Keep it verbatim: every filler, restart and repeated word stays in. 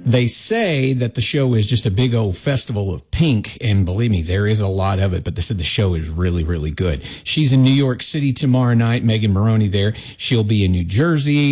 They say that the show is just a big old festival of pink, and believe me, there is a lot of it, but they said the show is really, really good. She's in New York City tomorrow night, Megan Maroney there. She'll be in New Jersey,